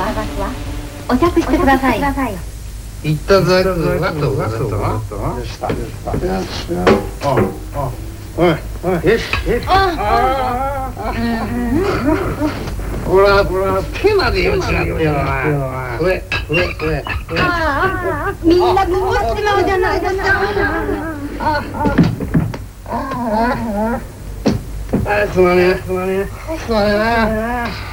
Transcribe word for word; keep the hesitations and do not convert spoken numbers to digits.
お着してください。 いただくわとわとわとわ。よし。ああ。おい、よし、よし。ああ。ほら、ほら、手までよしなってよな。上、上、上。 ああ、みんなこぼしまうじゃないですか。 ああ、すまねえ、すまねえ、すまねえな。